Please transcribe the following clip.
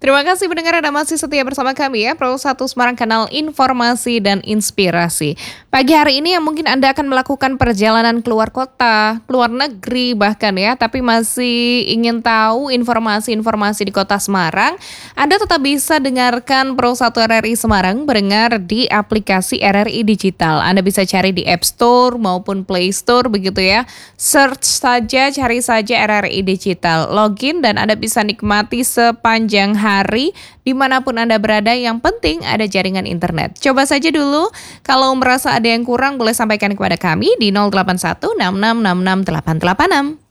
Terima kasih pendengar Anda masih setia bersama kami ya, Pro 1 Semarang Kanal Informasi dan Inspirasi. Pagi hari ini yang mungkin Anda akan melakukan perjalanan keluar kota, keluar negeri bahkan ya, tapi masih ingin tahu informasi-informasi di kota Semarang, Anda tetap bisa dengarkan Pro 1 RRI Semarang mendengar di aplikasi RRI Digital. Anda bisa cari di App Store maupun Play Store begitu ya. Search saja, cari saja RRI Digital. Login dan Anda bisa nikmati sepanjang hari dimanapun Anda berada, yang penting ada jaringan internet. Coba saja dulu, kalau merasa ada yang kurang boleh sampaikan kepada kami di 081 6666 886.